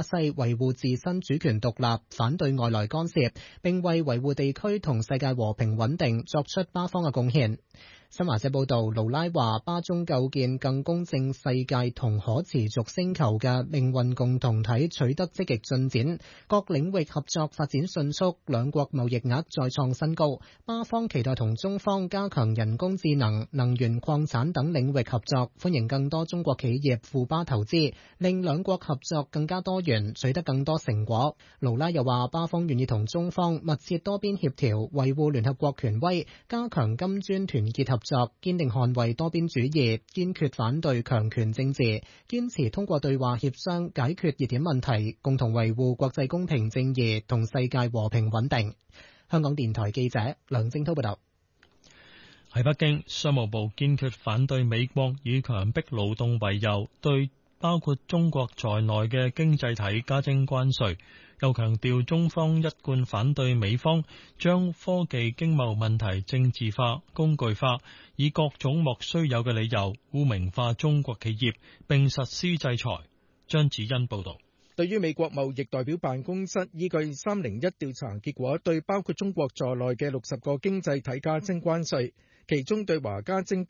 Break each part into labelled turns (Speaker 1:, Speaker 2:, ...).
Speaker 1: 西維護自身主權獨立，反對外來干涉，並為維護地區同世界和平穩定作出巴方嘅貢獻。新華社報道，盧拉話巴中構建更公正世界同可持續星球嘅命運共同體取得積極進展，各領域合作發展迅速，兩國貿易額再創新高。巴方期待同中方加強人工智能、能源礦產等領域合作，歡迎更多中國企業赴巴投資，令兩國合作更加多元，取得更多成果。盧拉又話，巴方願意同中方密切多邊協調，維護聯合國權威，加強金磚團結合作，堅定捍衛多邊主義，堅決反對強權政治，堅持通過對話協商解決熱點問題，共同維護國際公平正義同世界和平穩定。香港電台記者梁正濤報道。
Speaker 2: 喺北京，商務部堅決反對美國以強迫勞動為由對包括中國在內嘅經濟體加徵關稅，又強調中方一貫反對美方將科技經貿問題政治化、工具化，以各種莫須有嘅理由污名化中國企業，並實施制裁。張子欣報道。
Speaker 3: 對於美國貿易代表辦公室依據301調查結果，對包括中國在內嘅60個經濟體加徵關稅，其中對華加徵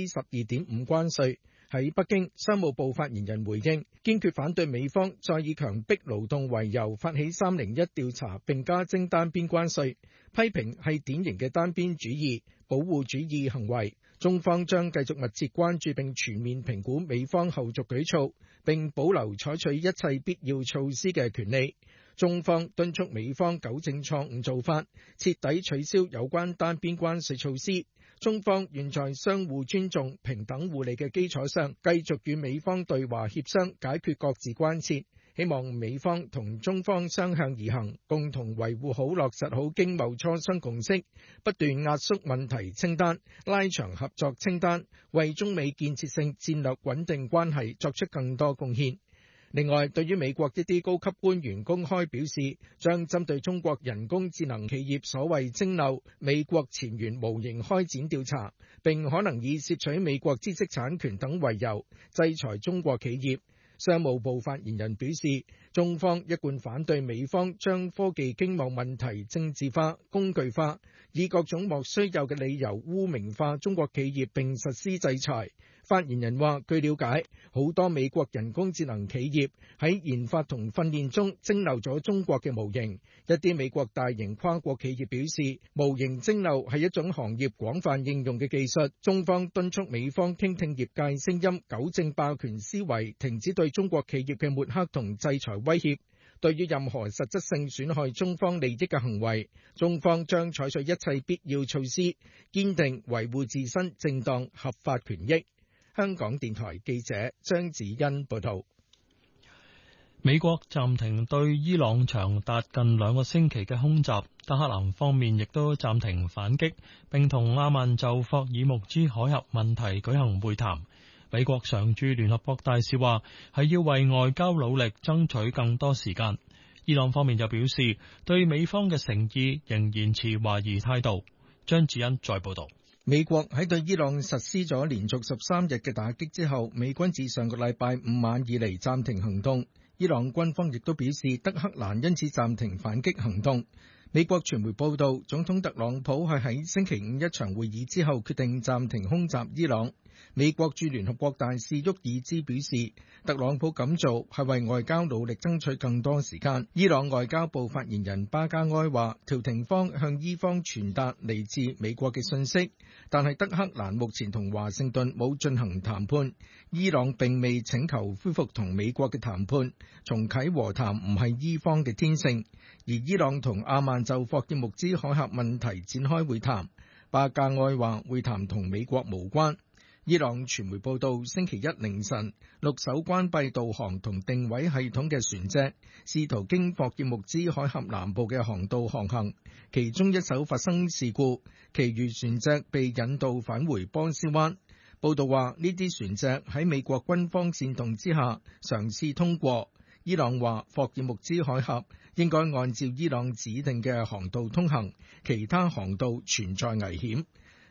Speaker 3: 12.5%關稅。喺北京，商務部發言人回應，堅決反對美方再以強迫勞動為由發起301調查並加徵單邊關稅，批評係典型嘅單邊主義、保護主義行為。中方將繼續密切關注並全面評估美方後續舉措，並保留採取一切必要措施嘅權利。中方敦促美方糾正錯誤做法，徹底取消有關單邊關稅措施。中方願在相互尊重、平等互利嘅基礎上，繼續與美方對話協商，解決各自關切。希望美方同中方相向而行，共同維護好、落實好經貿磋商共識，不斷壓縮問題清單，拉長合作清單，為中美建設性戰略穩定關係作出更多貢獻。另外，對於美國一啲高級官員公開表示，將針對中國人工智能企業所謂蒸餾美國前沿模型開展調查，並可能以竊取美國知識產權等為由制裁中國企業。商務部發言人表示，中方一貫反對美方將科技經貿問題政治化、工具化，以各種莫須有嘅理由污名化中國企業並實施制裁。發言人話，據了解，好多美國人工智能企業喺研發同訓練中蒸餾咗中國嘅模型。一啲美國大型跨國企業表示，模型蒸餾係一種行業廣泛應用嘅技術。中方敦促美方傾聽業界聲音，糾正霸權思維，停止對中國企業嘅抹黑同制裁威脅。對於任何實質性損害中方利益嘅行為，中方將採取一切必要措施，堅定維護自身正當合法權益。香港電台記者張子欣報道。
Speaker 2: 美國暫停對伊朗長達近2個星期嘅空襲，德黑蘭方面亦都暫停反擊，並同阿曼就霍爾木茲海峽問題舉行會談。美國常駐聯合國大使話係要為外交努力爭取更多時間。伊朗方面又表示對美方嘅誠意仍然持懷疑態度。張子欣再報道。
Speaker 3: 美國喺對伊朗實施咗連續13日嘅打擊之後，美軍自上個禮拜5晚以嚟暫停行動。伊朗軍方亦都表示，德黑蘭因此暫停反擊行動。美國傳媒報道，總統特朗普係喺星期5一場會議之後決定暫停空襲伊朗。美國駐聯合國大使沃爾茲表示，特朗普咁做係為外交努力爭取更多時間。伊朗外交部發言人巴加埃話，調停方向伊方傳達嚟自美國嘅信息，但係德黑蘭目前同華盛頓冇進行談判，伊朗並未請求恢復同美國嘅談判，重啟和談唔係伊方嘅天性。而伊朗同阿曼就霍爾木茲海峽問題展開會談，巴加埃話會談同美國無關。伊朗傳媒報道，星期一凌晨，6艘關閉導航同定位系統嘅船隻試圖經霍爾木茲海峽南部嘅航道航行，其中一艘發生事故，其餘船隻被引導返回波斯灣。報道話，呢啲船隻喺美國軍方煽動之下嘗試通過。伊朗話，霍爾木茲海峽應該按照伊朗指定嘅航道通行，其他航道存在危險。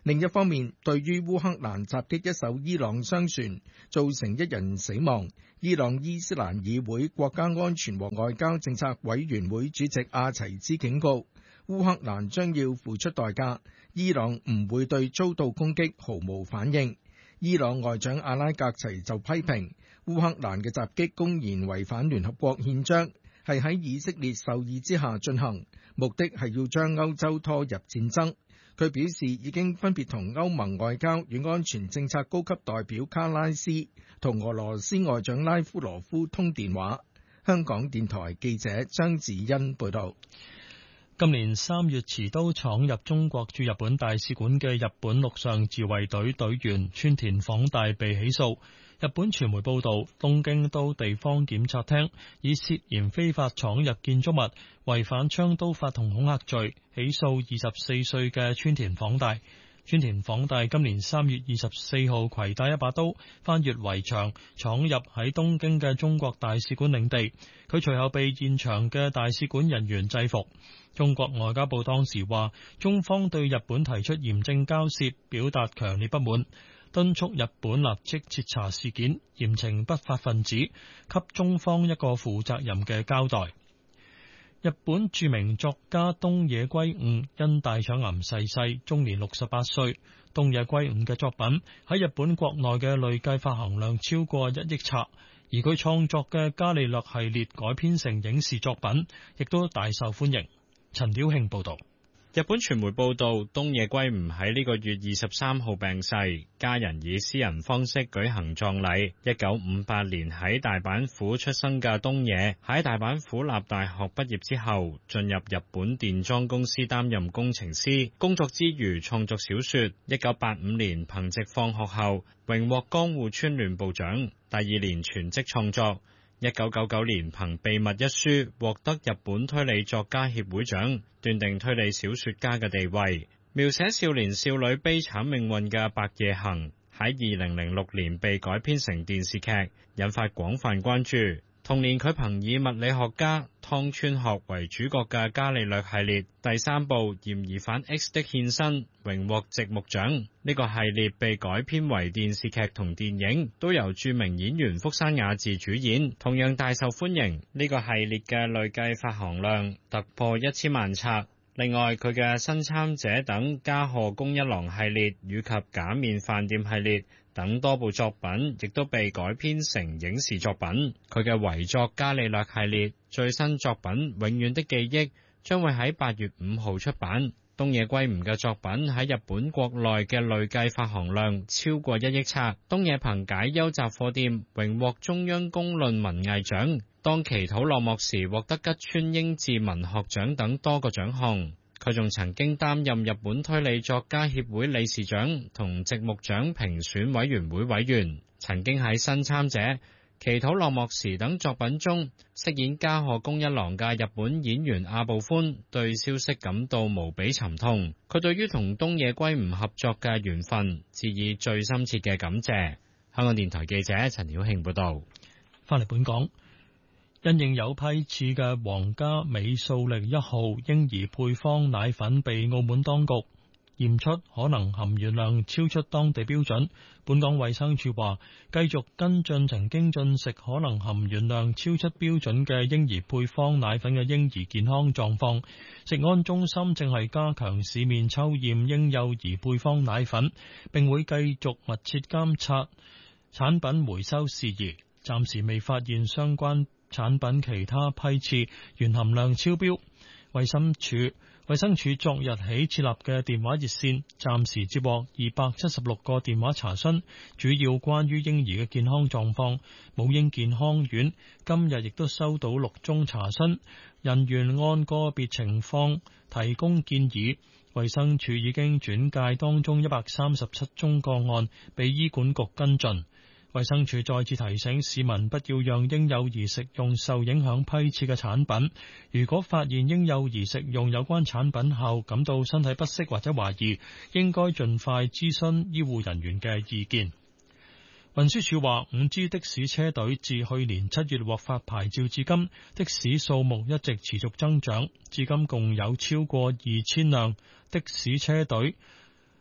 Speaker 3: 另一方面，對於烏克蘭襲擊一艘伊朗商船，造成1人死亡，伊朗伊斯蘭議會國家安全和外交政策委員會主席阿齊茲警告，烏克蘭將要付出代價，伊朗唔會對遭到攻擊毫無反應。伊朗外長阿拉格齊就批評烏克蘭嘅襲擊公然違反聯合國憲章，係喺以色列授意之下進行，目的係要將歐洲拖入戰爭。佢表示已經分別同歐盟外交與安全政策高級代表卡拉斯同俄羅斯外長拉夫羅夫通電話。香港電台記者張子欣報道。
Speaker 2: 今年3月持刀闖入中國駐日本大使館嘅日本陸上自衛隊隊員川田晃大被起訴。日本傳媒報道，東京都地方檢察廳以涉嫌非法闖入建築物、違反槍刀法同恐嚇罪起訴24歲嘅川田晃大。川田晃大今年3月24號攜帶一把刀翻越圍牆，闖入喺東京嘅中國大使館領地。佢隨後被現場嘅大使館人員制服。中國外交部當時話，中方對日本提出嚴正交涉，表達強烈不滿，敦促日本立即徹查事件，嚴懲不法分子，給中方一個負責任嘅交代。日本著名作家東野圭吾因大腸癌逝世，終年68歲。東野圭吾嘅作品喺日本國內嘅累計發行量超過1億冊，而佢創作嘅伽利略系列改編成影視作品，亦都大受歡迎。陳曉慶報道。
Speaker 4: 日本傳媒報道，東野圭吾喺呢個月23號病逝，家人以私人方式舉行葬禮。1958年喺大阪府出生嘅東野，喺大阪府立大學畢業之後，進入日本電裝公司擔任工程師，工作之餘創作小說。1985年憑藉放學後，榮獲江戶川亂部長，第2年全職創作。1999年憑秘密一書獲得日本推理作家協會獎，斷定推理小說家嘅地位。描寫少年少女悲慘命運嘅白夜行喺2006年被改編成電視劇，引發廣泛關注。同年佢憑以物理學家湯川學為主角嘅伽利略系列第3部嫌疑犯 X 的獻身榮獲直木獎。呢個系列被改編為電視劇同電影，都由著名演員福山雅治主演，同樣大受歡迎。呢個系列嘅累計發行量突破1000萬冊。另外，佢嘅新參者等加賀恭一郎系列以及假面飯店系列等多部作品，亦都被改編成影視作品。佢嘅遺作伽利略系列最新作品《永遠的記憶》將會喺8月5號出版。東野圭吾嘅作品喺日本國內嘅累計發行量超過1億冊。東野憑解憂雜貨店榮獲中央公論文藝獎，當祈禱落幕時獲得吉川英治文學獎等多個獎項。佢仲曾經擔任日本推理作家協會理事長同直木獎評選委員會委員，曾經喺新參者、祈禱落幕時等作品中飾演加賀恭一郎嘅日本演員阿部寬對消息感到無比沉痛，佢對於同東野圭吾合作嘅緣分致以最深切嘅感謝。香港電台記者陳曉慶報道。
Speaker 2: 翻嚟本港，因應有批次嘅皇家美素力1號嬰兒配方奶粉被澳門當局驗出可能含鉛量超出當地標準，本港衛生署話繼續跟進曾經進食可能含鉛量超出標準嘅嬰兒配方奶粉嘅嬰兒健康狀況。食安中心正係加強市面抽驗嬰幼兒配方奶粉，並會繼續密切監察產品回收事宜，暫時未發現相關產品其他批次鉛含量超標。衛生署昨日起設立嘅電話熱線，暫時接獲276個電話查詢，主要關於嬰兒嘅健康狀況。母嬰健康院今日亦都收到6宗查詢，人員按個別情況提供建議。衛生署已經轉介當中137宗個案俾醫管局跟進。衛生署再次提醒市民不要讓嬰幼兒食用受影響批次嘅產品。如果發現嬰幼兒食用有關產品後感到身體不適或者懷疑，應該盡快諮詢醫護人員嘅意見。運輸署話，5支的士車隊自去年7月獲發牌照至今，的士數目一直持續增長，至今共有超過2000輛的士車隊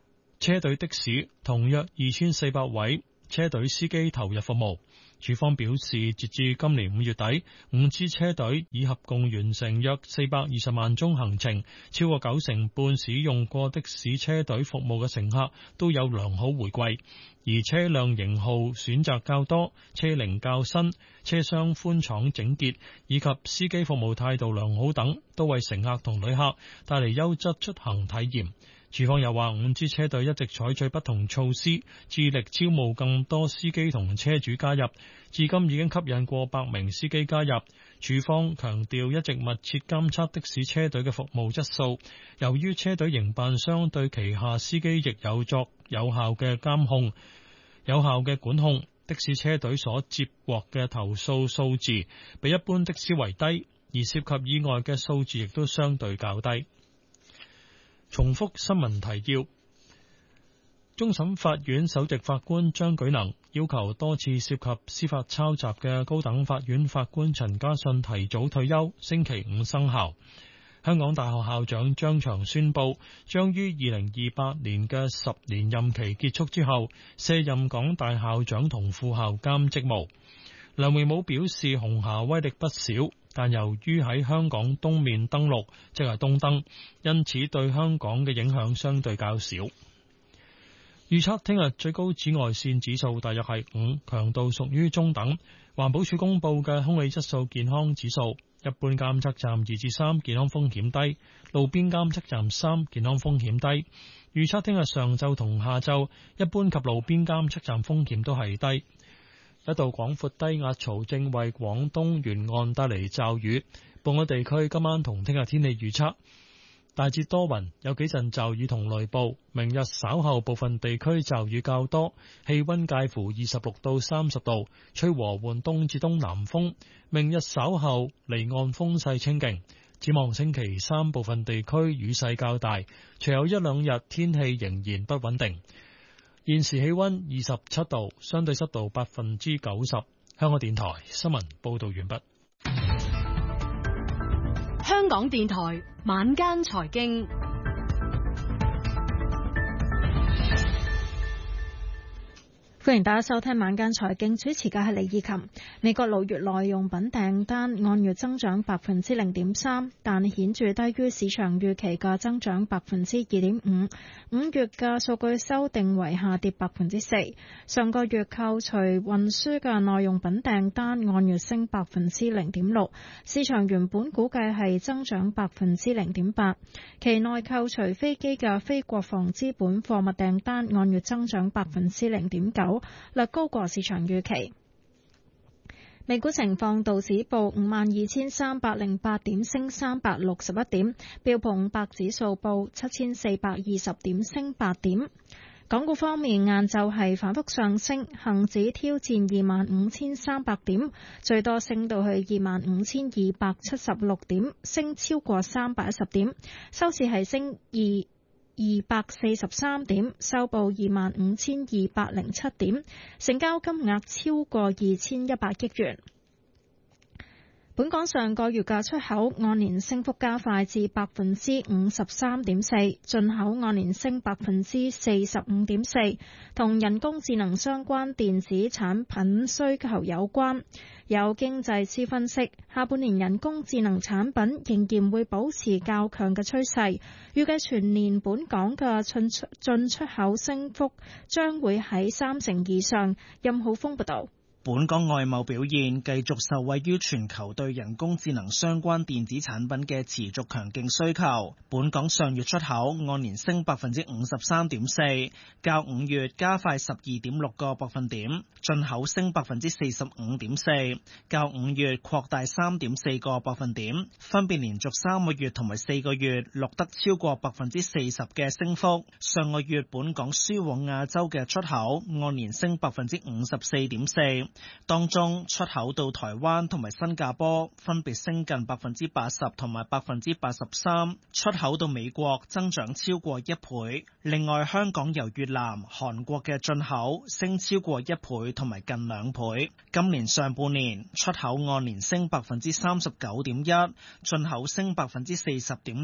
Speaker 2: 車隊的士同約2400位車隊司機投入服務。署方表示，截至今年5月底，5G 車隊已合共完成約420萬宗行程，超過90%半使用過的士車隊服務嘅乘客都有良好回饋，而車輛型號選擇較多，車齡較新，車廂寬敞整潔，以及司機服務態度良好等，都為乘客同旅客帶嚟優質出行體驗。署方又話，5G 車隊一直採取不同措施，致力招募更多司機同車主加入，至今已經吸引過百名司機加入。署方強調一直密切監測的士車隊嘅服務質素，由於車隊營辦商對旗下司機亦有作有效嘅監控、有效嘅管控，的士車隊所接獲嘅投訴數字比一般的士為低，而涉及意外嘅數字亦都相對較低。重複新聞提要：終審法院首席法官張舉能要求多次涉及司法抄襲嘅高等法院法官陳家信提早退休，星期五生效。香港大學校長張翔宣布，將於2028年嘅10年任期結束之後，卸任港大校長同副校監職務。梁榮武表示，紅霞威力不小，但由於喺香港東面登陸，即係東登，因此對香港嘅影響相對較少。預測聽日最高紫外線指數大約係5，強度屬於中等。環保署公布嘅空氣質素健康指數，一般監測站2至3，健康風險低；路邊監測站3，健康風險低。預測聽日上晝同下晝，一般及路邊監測站風險都係低。一道廣闊低壓槽正為廣東沿岸帶嚟驟雨，本港地區今晚同聽日天氣預測大致多雲，有幾陣驟雨同雷暴。明日稍後部分地區驟雨較多，氣溫介乎26到30度，吹和緩東至東南風。明日稍後離岸風勢清勁。展望星期三部分地區雨勢較大，隨後一兩日天氣仍然不穩定。現時氣溫27度，相對濕度90%。香港電台新聞報道完畢。
Speaker 5: 香港電台晚間財經。歡迎大家收聽晚間財經，主持嘅係李以琴。美國6月耐用品訂單按月增長0.3%，但顯著低於市場預期嘅增長2.5%。5月嘅數據修訂為下跌4%。上個月扣除運輸嘅耐用品訂單按月升0.6%，市場原本估計係增長0.8%。期內扣除飛機嘅非國防資本貨物訂單按月增長0.9%。略高過市場預期。美股情況，道指報52,308點，升361點；標普500指數報7,420點，升8點。港股方面，晏晝係反覆上升，恒指挑戰25,300點，最多升到去25,276點，升超過310點，收市係升243點，收報25,207點，成交金額超過2,100億元。本港上個月嘅出口按年升幅加快至53.4%，進口按年升45.4%，同人工智能相關電子產品需求有關。有經濟師分析，下半年人工智能產品仍然會保持較強嘅趨勢，預計全年本港嘅進出口升幅將會喺30%以上。任浩峰報導。
Speaker 6: 本港外貿表現繼續受惠於全球對人工智能相關電子產品嘅持續強勁需求。本港上月出口按年升53.4%，較5月加快12.6個百分點；進口升45.4%，較5月擴大3.4個百分點，分別連續3個月同埋4個月錄得超過40%嘅升幅。上個月本港輸往亞洲嘅出口按年升54.4%。當中出口到台灣同埋新加坡分別升近80%同埋83%，出口到美國增長超過1倍。另外，香港由越南、韓國嘅進口升超過1倍同埋近2倍。今年上半年出口按年升39.1%，進口升40.6%，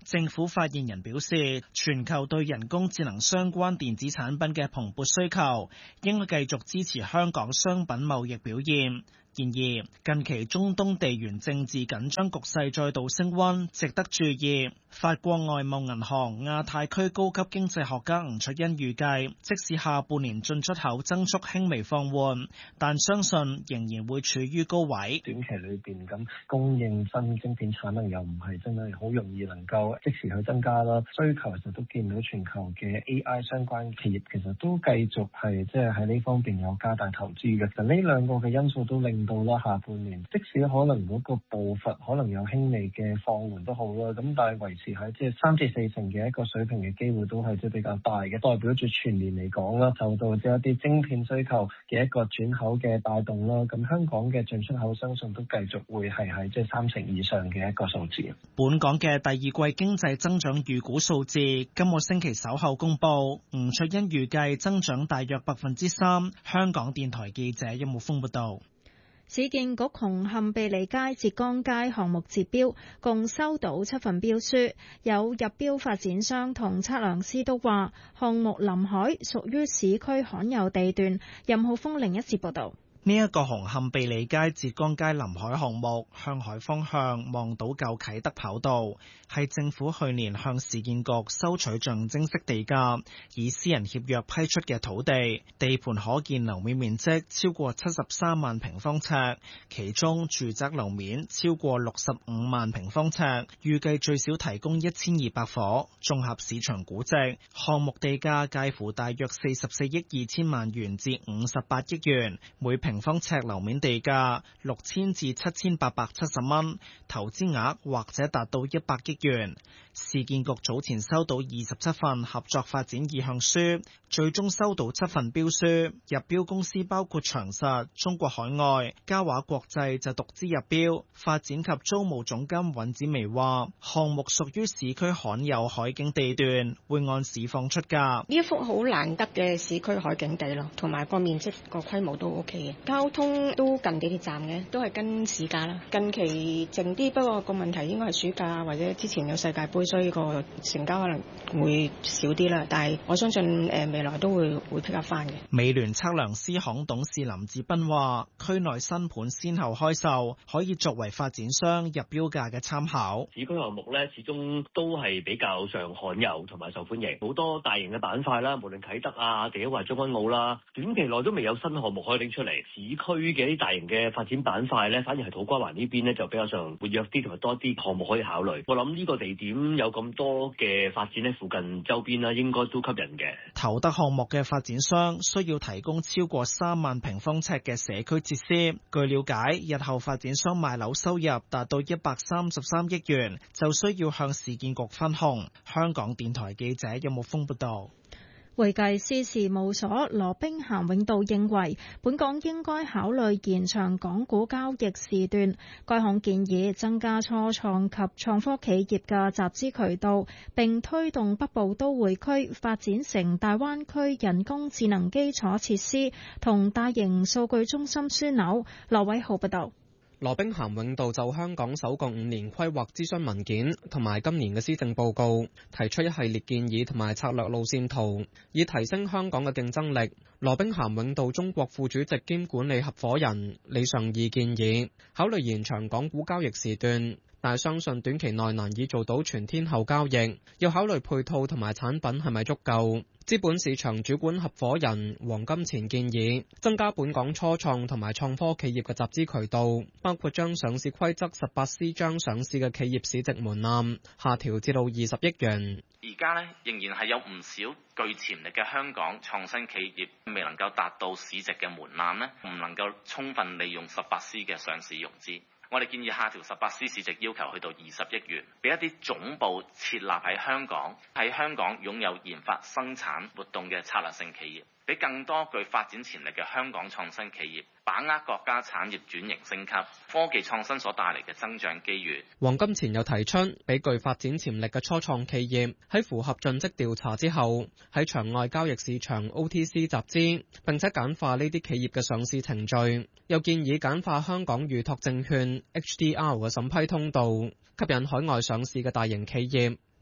Speaker 6: 政府發言人表示，全球對人工智能相關電子產品嘅蓬勃需求，應該繼續支持香港商品貿易表現。然而，近期中東地緣政治緊張局勢再度升溫，值得注意。法國外貿銀行亞太區高級經濟學家吳卓恩預計，即使下半年進出口增速輕微放緩，但相信仍然會處於高位。
Speaker 7: 短期裏邊咁供應新晶片產能又唔係真係好容易能夠即時去增加啦。需求其實都見到全球嘅 AI 相關企業其實都繼續係即係喺呢方面有加大投資嘅。其實呢兩個嘅因素都令到啦下半年，即使可能嗰個步伐可能有輕微嘅放緩都好啦，咁但係維持喺即係3至4成嘅一個水平嘅機會都係即係比較大嘅，代表住全年嚟講啦，受到即係一啲晶片需求嘅一個轉口嘅帶動啦。咁香港嘅進出口相信都繼續會係喺即係3成以上嘅一個數字。
Speaker 6: 本港嘅第二季經濟增長預估數字今個星期稍後公佈，吳卓恩預計增長大約3%。香港電台記者殷木豐報道。
Speaker 5: 市建局紅磡庇利街、浙江街項目截標，共收到7份標書。有入標發展商同測量師都話，項目臨海，屬於市區罕有地段。任浩峰另一節報道。
Speaker 6: 呢一個紅磡庇利街、浙江街臨海項目，向海方向望到舊啟德跑道，係政府去年向市建局收取象徵式地價，以私人協約批出嘅土地。地盤可建樓面面積超過73萬平方尺，其中住宅樓面超過65萬平方尺，預計最少提供1200伙。綜合市場估值，項目地價介乎大約44億2千萬元至58億元，每平方尺樓面地價6000至7870蚊，投資額或者達到100億元。市建局早前收到27份合作發展意向書，最終收到7份標書。入標公司包括長實、中國海外、嘉華國際就獨資入標。發展及租務總監尹子薇話，項目屬於市區罕有海景地段，會按市況出價。
Speaker 8: 呢一幅好難得嘅市區海景地咯，同埋個面積個規模都 OK 嘅，交通都近地鐵站嘅，都係跟市價啦。近期靜啲，不過個問題應該係暑假或者之前有世界盃，所以個成交可能會少啲啦。但係我相信未來都會pick up翻嘅。
Speaker 6: 美聯測量師行董事林志斌話，區內新盤先後開售，可以作為發展商入標價嘅參考。
Speaker 9: 市區項目咧，始終都係比較上罕有同埋受歡迎，好多大型嘅板塊啦，無論啟德啊、地一或將軍澳啦，短期內都未有新項目可以拎出嚟。市區嘅啲大型嘅發展板塊咧，反而係土瓜灣呢邊咧就比較上活躍啲，同埋多啲項目可以考慮。我諗呢個地點有咁多嘅發展喺附近周邊啦，應該都吸引嘅。
Speaker 6: 投得項目嘅發展商需要提供超過3萬平方尺嘅社區設施。據了解，日後發展商賣樓收入達到133億元，就需要向市建局分紅。香港電台記者任木峰報道。
Speaker 5: 會計師事務所羅兵咸永道認為，本港應該考慮延長港股交易時段。該項建議增加初創及創科企業嘅集資渠道，並推動北部都會區發展成大灣區人工智能基礎設施同大型數據中心樞紐。羅偉浩報道。
Speaker 10: 羅兵咸永道就香港首個5年規劃諮詢文件同埋今年嘅施政報告提出一系列建議同埋策略路線圖，以提升香港嘅競爭力。羅兵咸永道中國副主席兼管理合夥人李尚義建議考慮延長港股交易時段，但係相信短期內難以做到全天候交易，要考慮配套同埋產品係咪足夠。資本市場主管合夥人黃金錢建議增加本港初創同埋創科企業嘅集資渠道，包括將上市規則18C章上市嘅企業市值門檻下調至到20億元。
Speaker 11: 而家呢，仍然係有唔少具潛力嘅香港創新企業未能夠達到市值嘅門檻呢，唔能夠充分利用18C嘅上市融資。我哋建議下調18C 市值要求去到20億元，俾一啲總部設立喺香港擁有研發生產活動嘅策略性企業，俾更多具發展潛力嘅香港創新企業把握國家產業轉型升級、科技創新所帶嚟嘅增長機遇。
Speaker 10: 黃金錢又提出，俾具發展潛力嘅初創企業喺符合盡職調查之後，喺場外交易市場 OTC 集資，並且簡化呢啲企業嘅上市程序。又建議簡化香港預託證券 HDR 嘅審批通道，吸引海外上市嘅大型企業。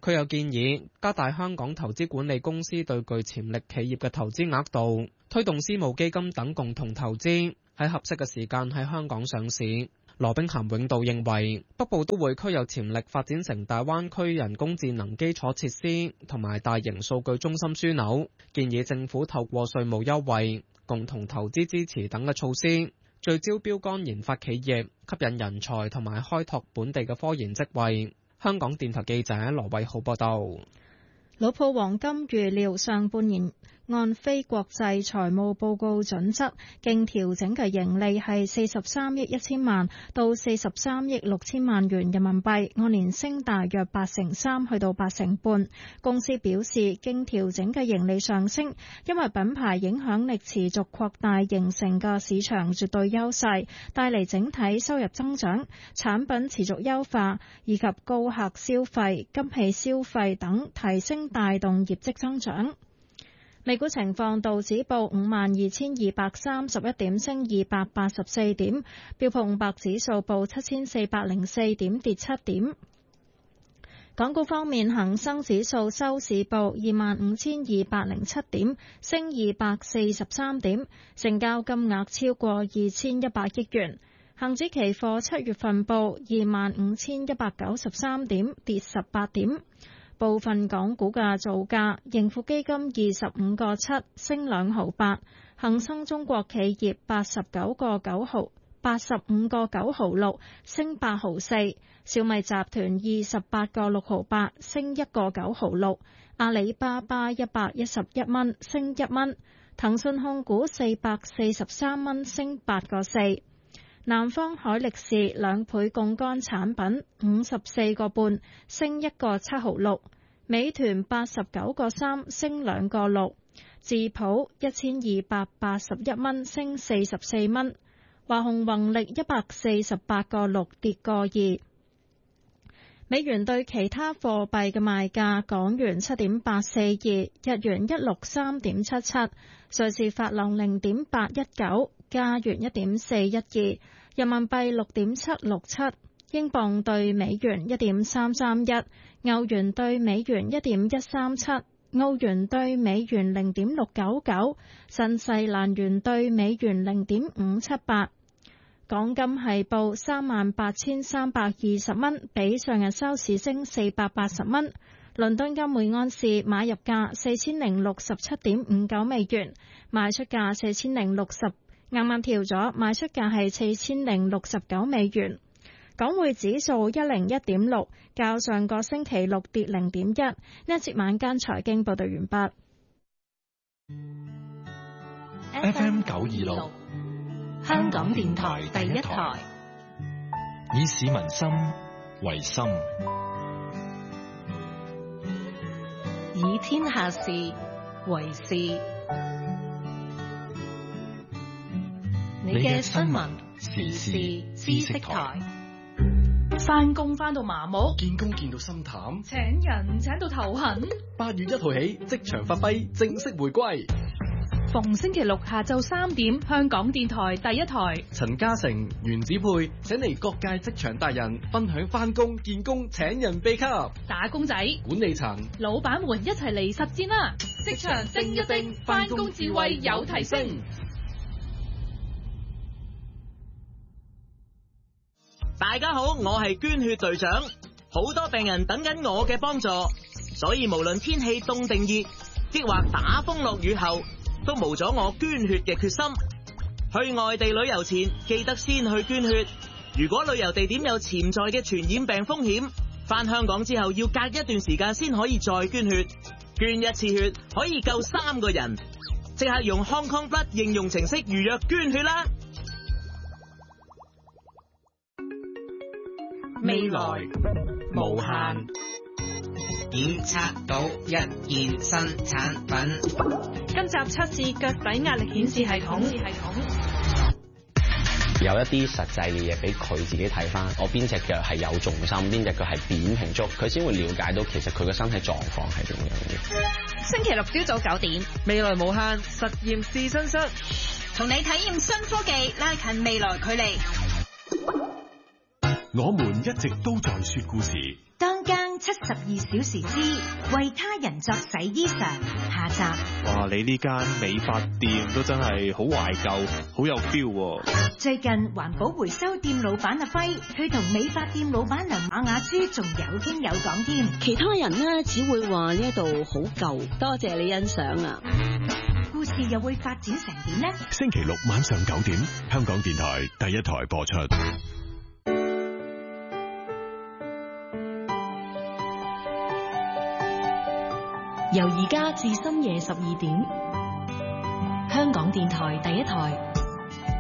Speaker 10: 佢又建議加大香港投資管理公司對具潛力企業嘅投資額度，推動私募基金等共同投資，喺合適嘅時間喺香港上市。羅兵咸永道認為北部都會區有潛力發展成大灣區人工智能基礎設施同埋大型數據中心樞紐，建議政府透過稅務優惠、共同投資支持等嘅措施，聚焦標杆研發企業，吸引人才同埋開拓本地嘅科研職位。香港電台記者羅偉浩報道。
Speaker 5: 老鋪黃金預料上半年按非國際財務報告準則，經調整嘅盈利係43億1000萬到43億6000萬元人民幣，按年升大約83%去到8.5%。公司表示，經調整嘅盈利上升，因為品牌影響力持續擴大形成嘅市場絕對優勢，帶嚟整體收入增長，產品持續優化以及高客消費、金器消費等提升帶動業績增長。美股情況，道指報52,231點，升284點；標普500指數報7,404點，跌7點。港股方面，恒生指數收市報25,207點，升243點，成交金額超過2,100億元。恒指期貨7月份報25,193點，跌18點。部分港股嘅造價，盈富基金25個7升2毫8，恒生中國企業85個9毫6升8毫4，小米集團28個6毫8升1個9毫6，阿里巴巴111蚊升1蚊，騰訊控股443蚊升8個4，南方海力士2倍槓桿產品54個半升1個7毫6，美團89個3升2個6，智普1281蚊升44蚊，華虹宏力148個6跌個2。美元對其他貨幣嘅賣價：港元7.842，日元163.77，瑞士法郎0.819，加元1.412，人民幣6.767，英鎊對美元1.331，歐元對美元1.137，澳元對美元0.699，新西蘭元對美元0.578。港金係報38,320蚊，比上日收市升480蚊。倫敦金每盎司買入價4067.59美元，賣出價4060，啱啱調咗，賣出價係4069美元。港匯指數101.6，較上個星期六跌0.1。呢一節晚間財經報道完畢。
Speaker 12: FM 926，香港電台第一台，以市民心為心，
Speaker 13: 以天下事為事。你嘅新聞時事知識台。
Speaker 14: 返工返到麻木，
Speaker 15: 見工見到心淡，
Speaker 14: 請人請到頭痕。
Speaker 15: 8月1號起，職場發揮正式回歸。
Speaker 14: 逢星期六下晝3點，香港電台第一台，
Speaker 15: 陳嘉誠、袁子佩請嚟各界職場達人分享返工、見工、請人秘笈。
Speaker 14: 打工仔、
Speaker 15: 管理層、
Speaker 14: 老闆們一齊嚟實戰啦！職場叮一叮，返工智慧有提升。
Speaker 16: 大家好，我係捐血隊長，好多病人等緊我嘅幫助，所以無論天氣凍定熱，抑或打風落雨後，都無阻我捐血嘅決心。去外地旅遊前，記得先去捐血。如果旅遊地點有潛在嘅傳染病風險，返香港之後要隔一段時間先可以再捐血。捐一次血可以救3個人，即刻用 Hong Kong Blood 應用程式預約捐血啦！
Speaker 17: 未來無限，檢測到一件新產品。
Speaker 14: 今集測試腳底壓力顯示系統。
Speaker 18: 有一啲實際嘅嘢俾佢自己睇翻，我邊隻腳係有重心，邊隻腳係扁平足，佢先會了解到其實佢個身體狀況係點樣嘅。
Speaker 14: 星期六朝早9點，
Speaker 16: 未來無限實驗試身室，
Speaker 19: 同你體驗新科技，拉近未來距離。
Speaker 12: 我們一直都在說故事。
Speaker 19: 當間 72小時之為他人作洗衣裳下集。
Speaker 20: 哇！你呢間美髮店都真係好懷舊，好有 feel 喎。
Speaker 19: 最近環保回收店老闆阿輝，佢同美髮店老闆娘馬雅珠仲有傾有講添。
Speaker 21: 其他人呢，只會話呢度好舊，多謝你欣賞啊！
Speaker 19: 故事又會發展成點呢？
Speaker 22: 星期六晚上9點，香港電台第一台播出。
Speaker 13: 由而家至深夜12點，香港電台第一台。